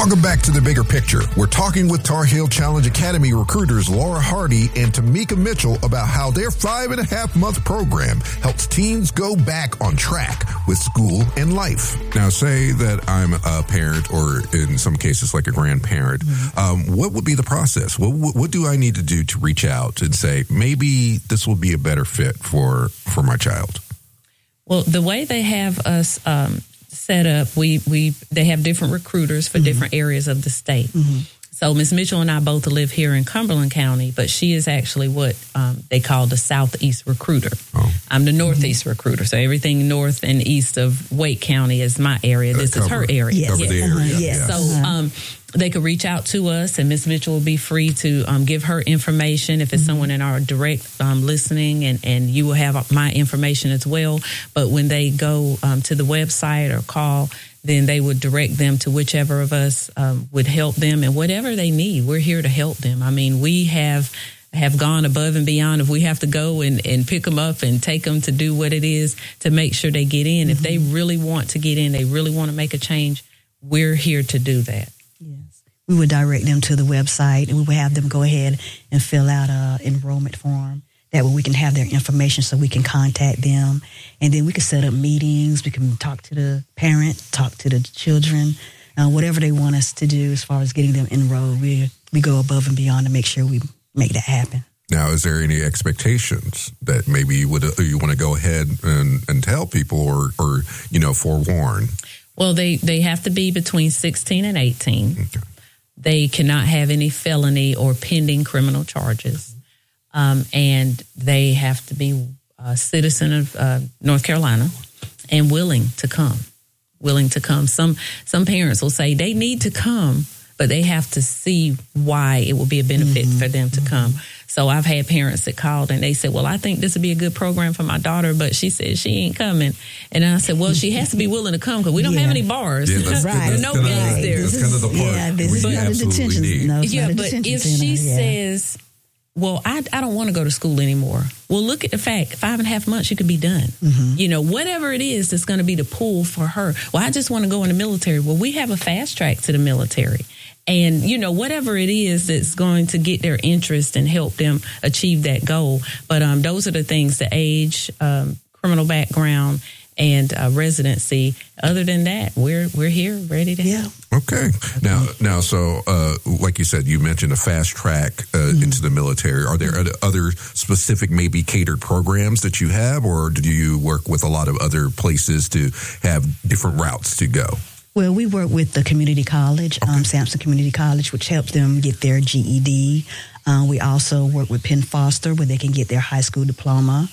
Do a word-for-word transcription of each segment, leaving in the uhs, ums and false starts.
Welcome back to The Bigger Picture. We're talking with Tar Heel Challenge Academy recruiters Laura Hardy and Tamika Mitchell about how their five and a half month program helps teens go back on track with school and life. Now, say that I'm a parent or in some cases like a grandparent. Mm-hmm. Um, what would be the process? What, what, what do I need to do to reach out and say, maybe this will be a better fit for, for my child? Well, the way they have us um, set up, we we they have different recruiters for mm-hmm. different areas of the state. Mm-hmm. So Miz Mitchell and I both live here in Cumberland County, but she is actually what um, they call the Southeast recruiter. Oh. I'm the Northeast mm-hmm. recruiter. So everything north and east of Wake County is my area. This cover, is her area. Yes. Cover yes. the area. Uh-huh. Yes. So uh-huh. um, they could reach out to us, and Miz Mitchell will be free to um, give her information if it's mm-hmm. someone in our direct um, listening, and, and you will have my information as well. But when they go um, to the website or call, then they would direct them to whichever of us um, would help them, and whatever they need, we're here to help them. I mean, we have have gone above and beyond. If we have to go and, and pick them up and take them to do what it is to make sure they get in, mm-hmm. if they really want to get in, they really want to make a change, we're here to do that. Yes. We would direct them to the website, and we would have them go ahead and fill out a enrollment form. That way we can have their information so we can contact them. And then we can set up meetings. We can talk to the parent, talk to the children, uh, whatever they want us to do as far as getting them enrolled. We, we go above and beyond to make sure we make that happen. Now, is there any expectations that maybe you would uh, you want to go ahead and, and tell people or, or, you know, forewarn? Well, they, they have to be between sixteen and eighteen. Okay. They cannot have any felony or pending criminal charges. Um, and they have to be a citizen of uh, North Carolina and willing to come, willing to come. Some some parents will say they need to come, but they have to see why it will be a benefit mm-hmm. for them to come. So I've had parents that called and they said, well, I think this would be a good program for my daughter, but she said she ain't coming. And I said, well, she has to be willing to come because we don't yeah. have any bars. Yeah, that's, right. That's, no that's, games there. That's kind of the part yeah, this is not a detention. Need. No, it's yeah, not a but detention if center. she yeah. says, well, I, I don't want to go to school anymore. Well, look at the fact, five and a half months, you could be done. Mm-hmm. You know, whatever it is that's going to be the pull for her. Well, I just want to go in the military. Well, we have a fast track to the military. And, you know, whatever it is that's going to get their interest and help them achieve that goal. But um, those are the things, the age, um, criminal background, and uh, residency. Other than that, we're we're here, ready to yeah. help. Okay. Now, now, so uh, like you said, you mentioned a fast track uh, mm-hmm. into the military. Are there other specific, maybe catered programs that you have, or do you work with a lot of other places to have different routes to go? Well, we work with the community college, okay. um, Sampson Community College, which helps them get their G E D. Uh, we also work with Penn Foster, where they can get their high school diploma.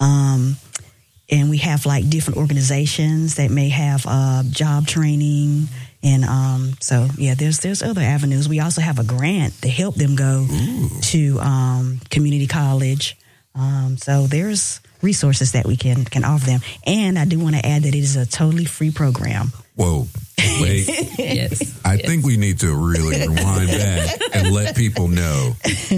Um, and we have like different organizations that may have uh, job training. And um, so, yeah, there's there's other avenues. We also have a grant to help them go Ooh. to um, community college. Um, so there's resources that we can, can offer them. And I do want to add that it is a totally free program. Whoa, wait. yes. I yes. think we need to really rewind back and let people know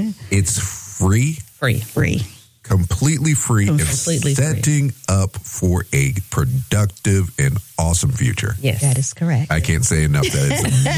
it's free. Free. Free. Completely free Completely and setting free. up for a productive and awesome future. Yes. That is correct. I can't say enough that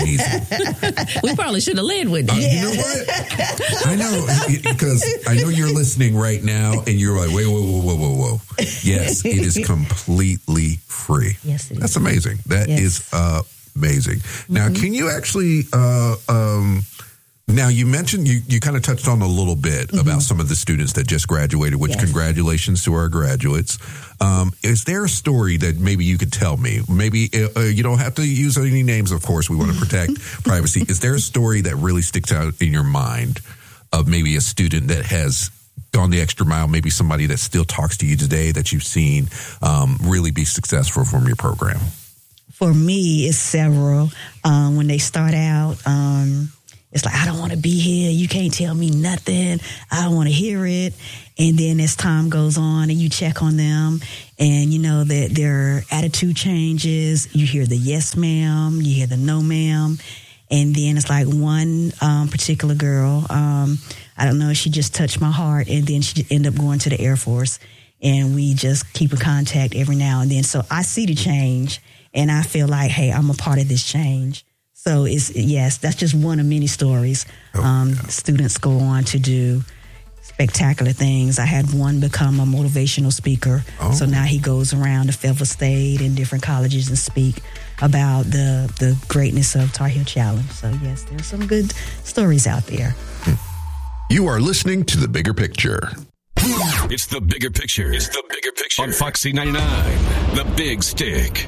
it's amazing. We probably should have led with Uh, it. you know what? I know, because I know you're listening right now and you're like, wait, whoa, whoa, whoa, whoa, whoa. Yes, it is completely free. Yes, it is. That's amazing. That yes. is uh, amazing. Mm-hmm. Now, can you actually... Uh, um, Now, you mentioned, you, you kind of touched on a little bit mm-hmm. about some of the students that just graduated, which yes. congratulations to our graduates. Um, is there a story that maybe you could tell me? Maybe uh, you don't have to use any names, of course. We want to protect privacy. Is there a story that really sticks out in your mind of maybe a student that has gone the extra mile, maybe somebody that still talks to you today that you've seen um, really be successful from your program? For me, it's several. Um, when they start out... Um, It's like, I don't want to be here. You can't tell me nothing. I don't want to hear it. And then as time goes on and you check on them and you know that their attitude changes, you hear the yes, ma'am, you hear the no, ma'am. And then it's like one um, particular girl, um, I don't know, she just touched my heart. And then she ended up going to the Air Force. And we just keep in contact every now and then. So I see the change and I feel like, hey, I'm a part of this change. So it's, yes, that's just one of many stories. Oh, um, yeah. Students go on to do spectacular things. I had one become a motivational speaker. Oh. So now he goes around to Fayetteville State and different colleges and speak about the, the greatness of Tar Heel Challenge. So yes, there's some good stories out there. You are listening to The Bigger Picture. It's The Bigger Picture. It's The Bigger Picture. On Foxy ninety-nine, The Big Stick.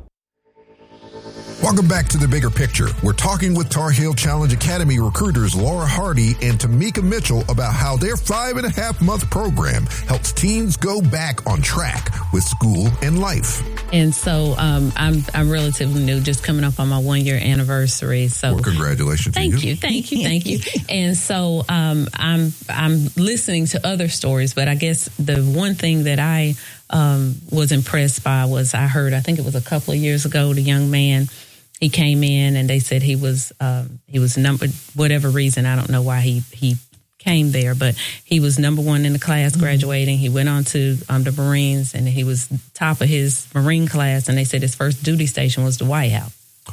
Welcome back to The Bigger Picture. We're talking with Tar Heel Challenge Academy recruiters Laura Hardy and Tamika Mitchell about how their five and a half month program helps teens go back on track with school and life. And so um, I'm I'm relatively new, just coming up on my one year anniversary. So Well, congratulations to Thank you. you, thank you, thank you. And so um, I'm I'm listening to other stories, but I guess the one thing that I um, was impressed by was I heard, I think it was a couple of years ago, the young man, he came in and they said he was um, he was number whatever reason, I don't know why he he came there, but he was number one in the class graduating. He went on to um, the Marines and he was top of his Marine class, and they said his first duty station was the White House.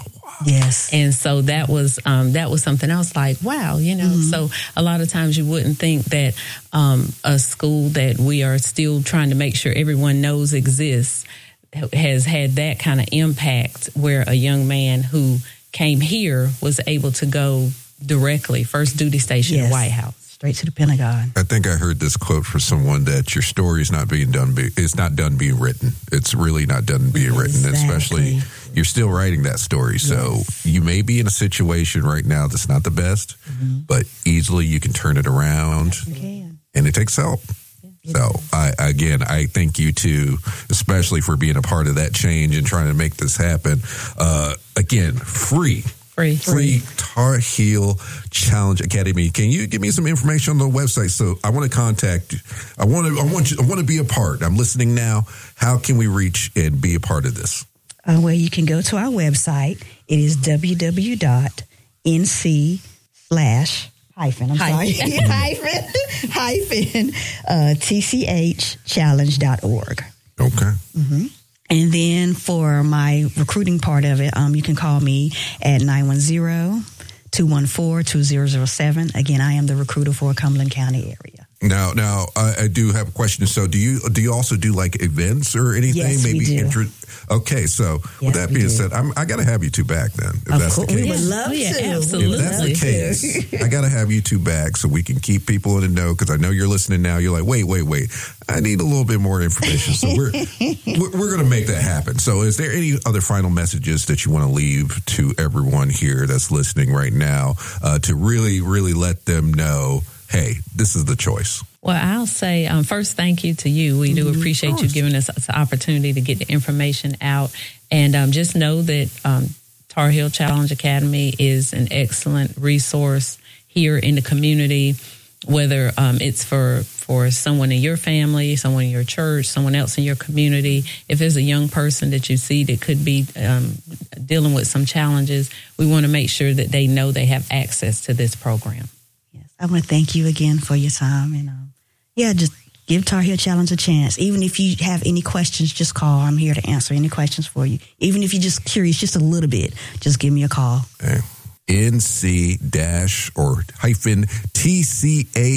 Yes. And so that was um, that was something else like, wow, you know. Mm-hmm. So a lot of times you wouldn't think that um, a school that we are still trying to make sure everyone knows exists has had that kind of impact, where a young man who came here was able to go directly, first duty station, Yes. to White House. Straight to the Pentagon. I think I heard this quote from someone that your story is not being done. Be, it's not done being written. It's really not done being written, Exactly. especially you're still writing that story. So Yes. you may be in a situation right now that's not the best, Mm-hmm. but easily you can turn it around, You can. and it takes help. So, I, again, I thank you too, especially for being a part of that change and trying to make this happen. Uh, again, free. Free. Free Tar Heel Challenge Academy. Can you give me some information on the website? So I want to contact you. I want to. I want you. I want to be a part. I'm listening now. How can we reach and be a part of this? Uh, well, you can go to our website. It is www dot n c slash hyphen. I'm sorry. hyphen hyphen uh, t c h challenge dot org. Okay. Mm-hmm. And then for my recruiting part of it, um, you can call me at nine one zero, two one four, two zero zero seven. Again, I am the recruiter for Cumberland County area. Now, now I, I do have a question. So, do you do you also do like events or anything? Yes, we Maybe do. intro- okay. So, Yes, with that we being do. said, I'm, I got to have you two back then. If Of that's course. the We case. would love Oh, yeah, to. absolutely. If that's the case, I got to have you two back so we can keep people in the know, because I know you're listening now. You're like, wait, wait, wait. I need a little bit more information. So we're we're, we're going to make that happen. So is there any other final messages that you want to leave to everyone here that's listening right now uh, to really, really let them know, hey, this is the choice? Well, I'll say um, first, thank you to you. We do appreciate you giving us the opportunity to get the information out. And um, just know that um, Tar Heel Challenge Academy is an excellent resource here in the community, whether um, it's for, for someone in your family, someone in your church, someone else in your community. If there's a young person that you see that could be um, dealing with some challenges, we want to make sure that they know they have access to this program. Yes, I want to thank you again for your time. And um, yeah, just give Tar Heel Challenge a chance. Even if you have any questions, just call. I'm here to answer any questions for you. Even if you're just curious, just a little bit, just give me a call. Okay. N C dash or hyphen T C A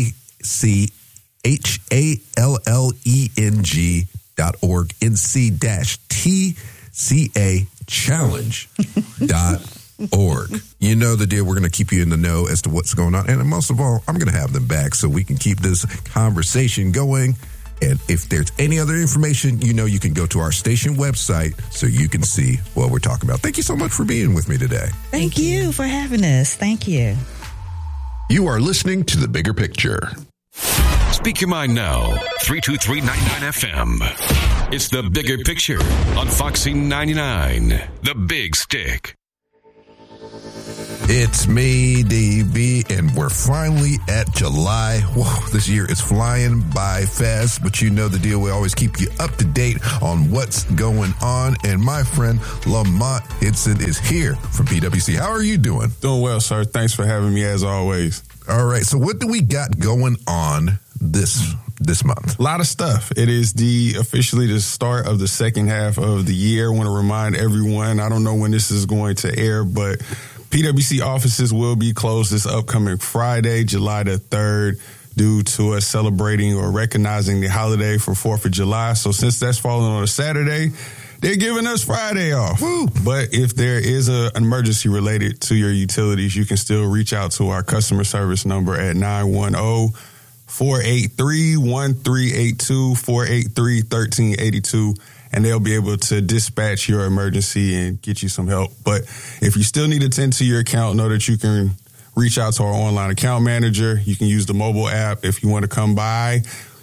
C H A L L E N G dot org. N C dash T C A challenge dot org. You know the deal. We're going to keep you in the know as to what's going on. And most of all, I'm going to have them back so we can keep this conversation going. And if there's any other information, you know, you can go to our station website so you can see what we're talking about. Thank you so much for being with me today. Thank, Thank you. you for having us. Thank you. You are listening to The Bigger Picture. Speak your mind now. three two three ninety-nine F M. It's The Bigger Picture on Foxy ninety-nine. The Big Stick. It's me, D B, and we're finally at July. Whoa, this year is flying by fast, but you know the deal. We always keep you up to date on what's going on. And my friend Lamont Hinson is here from P W C. How are you doing? Doing well, sir. Thanks for having me as always. All right. So what do we got going on this this month? A lot of stuff. It is the officially the start of the second half of the year. I want to remind everyone, I don't know when this is going to air, but P P W C offices will be closed this upcoming Friday, July the third, due to us celebrating or recognizing the holiday for fourth of July. So since that's falling on a Saturday, they're giving us Friday off. Woo. But if there is a, an emergency related to your utilities, you can still reach out to our customer service number at nine one zero, four eight three, one three eight two, four eight three, one three eight two, and they'll be able to dispatch your emergency and get you some help. But if you still need to tend to your account, know that you can reach out to our online account manager. You can use the mobile app if you want to come by.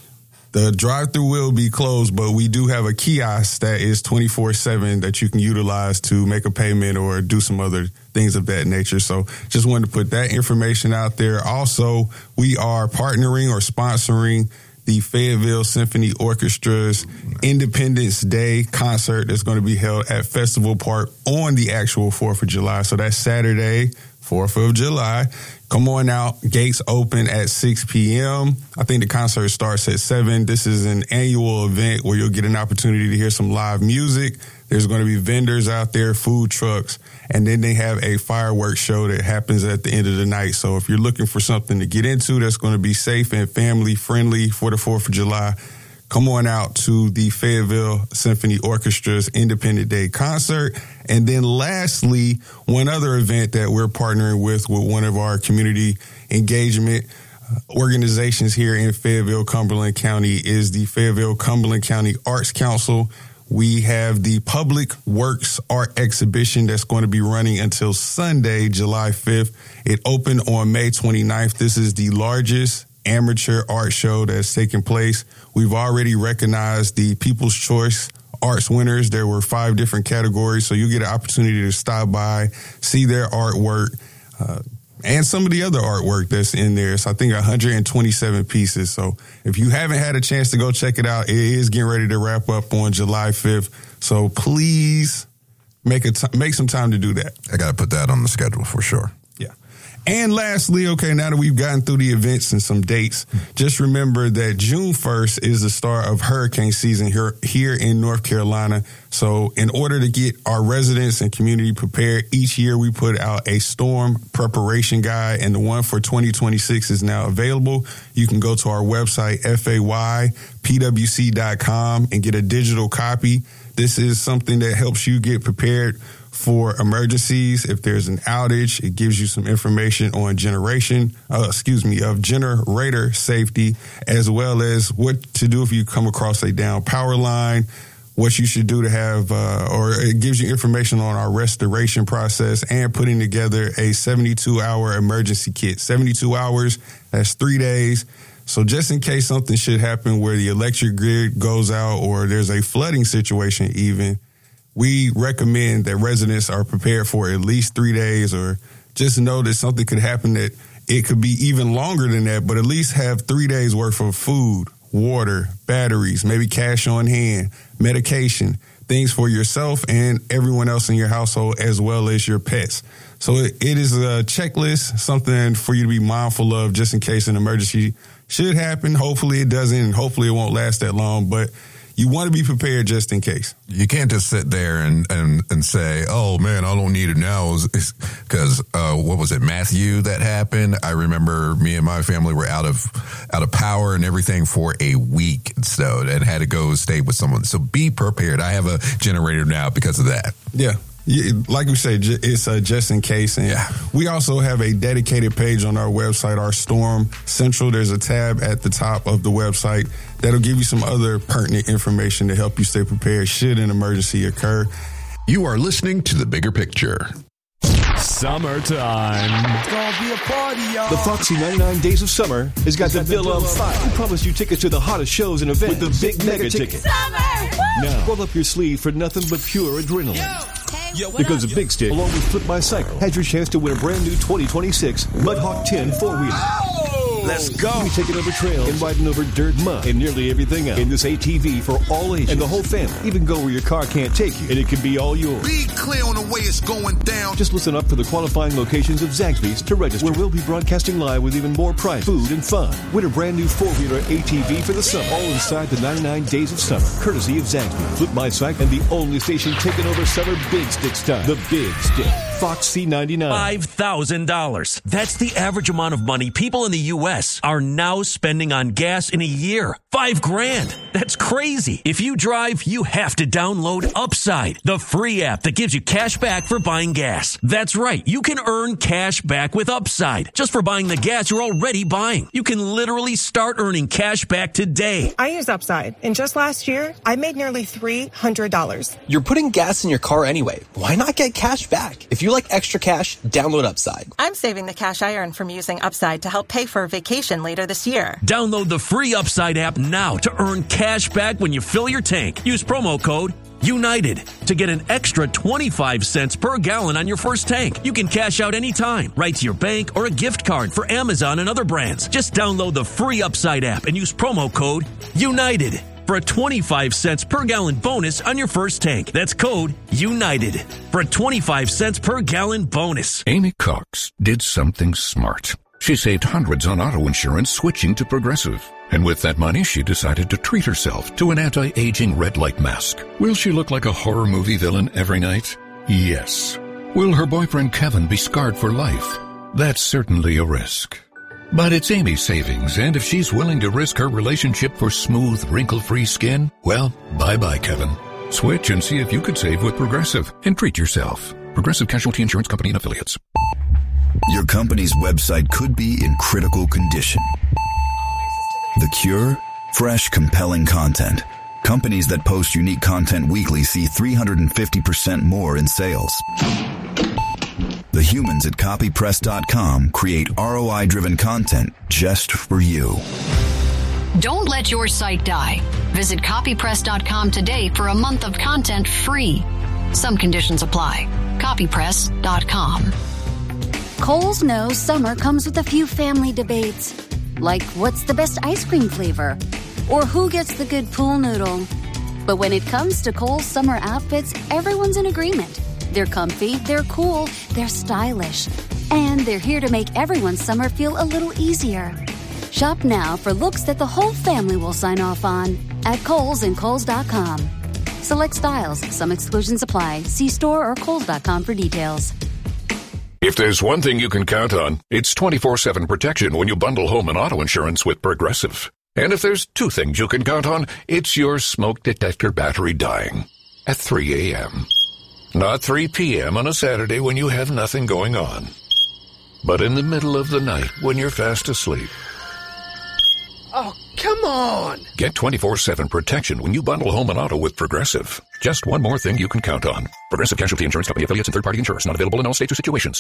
The drive-thru will be closed, but we do have a kiosk that is twenty-four seven that you can utilize to make a payment or do some other things of that nature. So just wanted to put that information out there. Also, we are partnering or sponsoring the Fayetteville Symphony Orchestra's Independence Day concert that's going to be held at Festival Park on the actual fourth of July. So that's Saturday, fourth of July. Come on out. Gates open at six p.m. I think the concert starts at seven. This is an annual event where you'll get an opportunity to hear some live music. There's going to be vendors out there, food trucks, and then they have a fireworks show that happens at the end of the night. So if you're looking for something to get into that's going to be safe and family friendly for the fourth of July, come on out to the Fayetteville Symphony Orchestra's Independent Day concert. And then lastly, one other event that we're partnering with with one of our community engagement organizations here in Fayetteville, Cumberland County is the Fayetteville Cumberland County Arts Council. We have the Public Works Art Exhibition that's going to be running until Sunday, July fifth. It opened on May twenty-ninth. This is the largest amateur art show that's taking place. We've already recognized the People's Choice Arts winners. There were five different categories, so you get an opportunity to stop by, see their artwork, uh, and some of the other artwork that's in there. So I think one hundred twenty-seven pieces. So if you haven't had a chance to go check it out, it is getting ready to wrap up on July fifth. So please make a t- make some time to do that. I got to put that on the schedule for sure. And lastly, okay, now that we've gotten through the events and some dates, just remember that June first is the start of hurricane season here, here in North Carolina. So in order to get our residents and community prepared, each year we put out a storm preparation guide, and the one for twenty twenty-six is now available. You can go to our website, F A Y P W C dot com, and get a digital copy. This is something that helps you get prepared for emergencies. If there's an outage, it gives you some information on generation, uh, excuse me, of generator safety, as well as what to do if you come across a down power line, what you should do to have, uh, or it gives you information on our restoration process and putting together a seventy-two hour emergency kit. seventy-two hours, that's three days. So just in case something should happen where the electric grid goes out or there's a flooding situation even, we recommend that residents are prepared for at least three days or just know that something could happen that it could be even longer than that, but at least have three days worth of food, water, batteries, maybe cash on hand, medication, things for yourself and everyone else in your household as well as your pets. So it, it is a checklist, something for you to be mindful of just in case an emergency should happen. Hopefully it doesn't, and hopefully it won't last that long, but you want to be prepared just in case. You can't just sit there and, and, and say, oh, man, I don't need it now. Because uh, what was it, Matthew, that happened? I remember me and my family were out of out of power and everything for a week. So and had to go stay with someone. So be prepared. I have a generator now because of that. Yeah. Yeah, like we say, it's uh, just in case. And yeah. We also have a dedicated page on our website, our Storm Central. There's a tab at the top of the website that'll give you some other pertinent information to help you stay prepared should an emergency occur. You are listening to The Bigger Picture. Summertime. It's gonna be a party, y'all. The Foxy ninety-nine Days of Summer has got the bill on fire. We promised you tickets to the hottest shows and events with the big mega ticket. Summer! Woo! Now, roll up your sleeve for nothing but pure adrenaline. Yo. Yo, because the Big Stick, along with Flip My Cycle, has your chance to win a brand new twenty twenty-six Mudhawk ten four-wheeler. Oh! Let's go. We'll be taking over trails and riding over dirt, mud, and nearly everything else in this A T V for all ages and the whole family. Even go where your car can't take you, and it can be all yours. Be clear on the way it's going down. Just listen up for the qualifying locations of Zaxby's to register, where we'll be broadcasting live with even more prize, food, and fun. Win a brand new four-wheeler A T V for the summer, all inside the ninety-nine Days of Summer, courtesy of Zaxby's, Flip My Cycle, and the only station taking over summer big stick style, the Big Stick. Foxy ninety-nine. five thousand dollars. That's the average amount of money people in the U S are now spending on gas in a year. Five grand. That's crazy. If you drive, you have to download Upside, the free app that gives you cash back for buying gas. That's right. You can earn cash back with Upside just for buying the gas you're already buying. You can literally start earning cash back today. I use Upside, and just last year, I made nearly three hundred dollars. You're putting gas in your car anyway. Why not get cash back? If you like extra cash, download Upside. I'm saving the cash I earn from using Upside to help pay for a vacation later this year. Download the free Upside app now to earn cash back when you fill your tank. Use promo code United to get an extra twenty-five cents per gallon on your first tank. You can cash out anytime, right to your bank or a gift card for Amazon and other brands. Just download the free Upside app and use promo code United for a twenty-five cents per gallon bonus on your first tank. That's code United for a twenty-five cents per gallon bonus. Amy Cox did something smart. She saved hundreds on auto insurance switching to Progressive. And with that money, she decided to treat herself to an anti-aging red light mask. Will she look like a horror movie villain every night? Yes. Will her boyfriend Kevin be scarred for life? That's certainly a risk. But it's Amy's savings, and if she's willing to risk her relationship for smooth, wrinkle-free skin, well, bye-bye, Kevin. Switch and see if you could save with Progressive and treat yourself. Progressive Casualty Insurance Company and Affiliates. Your company's website could be in critical condition. The cure? Fresh, compelling content. Companies that post unique content weekly see three hundred fifty percent more in sales. The humans at copy press dot com create R O I-driven content just for you. Don't let your site die. Visit copy press dot com today for a month of content free. Some conditions apply. copy press dot com. Kohl's knows summer comes with a few family debates. Like, what's the best ice cream flavor? Or who gets the good pool noodle? But when it comes to Kohl's summer outfits, everyone's in agreement. They're comfy, they're cool, they're stylish. And they're here to make everyone's summer feel a little easier. Shop now for looks that the whole family will sign off on at Kohl's and Kohl's dot com. Select styles. Some exclusions apply. See store or Kohl's dot com for details. If there's one thing you can count on, it's twenty-four seven protection when you bundle home and auto insurance with Progressive. And if there's two things you can count on, it's your smoke detector battery dying at three a.m. Not three p.m. on a Saturday when you have nothing going on, but in the middle of the night when you're fast asleep. Oh, come on! Get twenty-four seven protection when you bundle home and auto with Progressive. Just one more thing you can count on. Progressive Casualty Insurance Company, affiliates, and third-party insurers. Not available in all states or situations.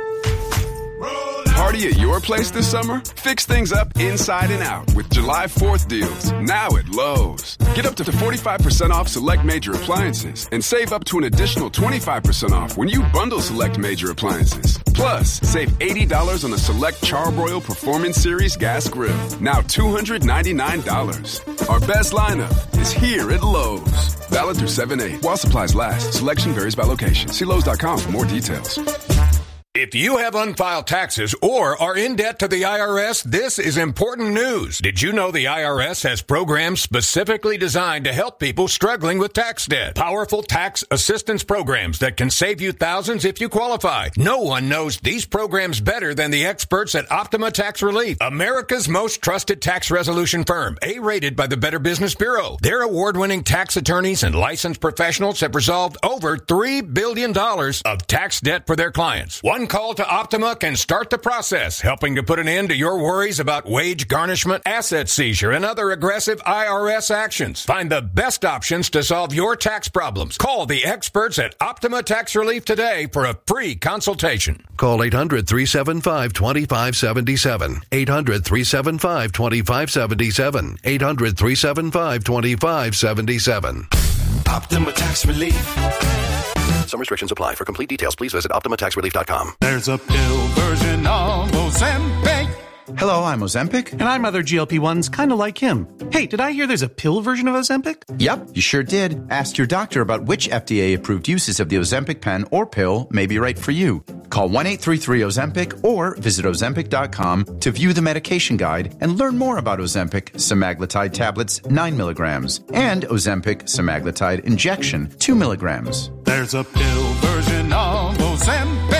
Party at your place this summer? Fix things up inside and out with July fourth deals. Now at Lowe's. Get up to forty-five percent off select major appliances and save up to an additional twenty-five percent off when you bundle select major appliances. Plus, save eighty dollars on the select Charbroil Performance Series gas grill. Now two hundred ninety-nine dollars. Our best lineup is here at Lowe's. Valid through seven eight. While supplies last. Selection varies by location. See Lowe's dot com for more details. If you have unfiled taxes or are in debt to the I R S, this is important news. Did you know the I R S has programs specifically designed to help people struggling with tax debt? Powerful tax assistance programs that can save you thousands if you qualify. No one knows these programs better than the experts at Optima Tax Relief, America's most trusted tax resolution firm, A-rated by the Better Business Bureau. Their award-winning tax attorneys and licensed professionals have resolved over three billion dollars of tax debt for their clients. One call to Optima can start the process, helping to put an end to your worries about wage garnishment, asset seizure, and other aggressive I R S actions. Find the best options to solve your tax problems. Call the experts at Optima Tax Relief today for a free consultation. Call eight hundred, three seven five, two five seven seven. eight hundred, three seven five, two five seven seven. eight hundred, three seven five, two five seven seven. Optima Tax Relief. Some restrictions apply. For complete details, please visit optima tax relief dot com. There's a pill version of Ozempic. Hello, I'm Ozempic. And I'm other G L P ones kind of like him. Hey, did I hear there's a pill version of Ozempic? Yep, you sure did. Ask your doctor about which F D A-approved uses of the Ozempic pen or pill may be right for you. Call one eight three three Ozempic or visit ozempic dot com to view the medication guide and learn more about Ozempic semaglutide tablets nine milligrams and Ozempic semaglutide injection two milligrams. There's a pill version of Ozempic.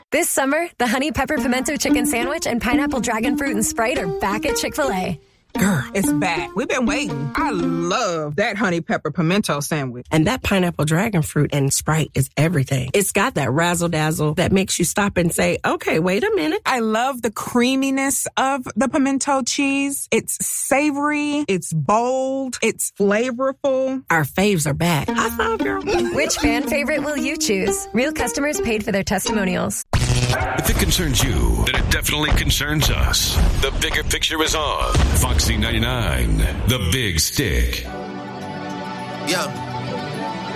This summer, the Honey Pepper Pimento Chicken Sandwich and Pineapple Dragon Fruit and Sprite are back at Chick-fil-A. Girl, it's back. We've been waiting. I love that Honey Pepper Pimento Sandwich. And that Pineapple Dragon Fruit and Sprite is everything. It's got that razzle-dazzle that makes you stop and say, okay, wait a minute. I love the creaminess of the pimento cheese. It's savory. It's bold. It's flavorful. Our faves are back. High five, girl. Which fan favorite will you choose? Real customers paid for their testimonials. If it concerns you, then it definitely concerns us. The Bigger Picture is on Foxy ninety-nine, The Big Stick. Yeah.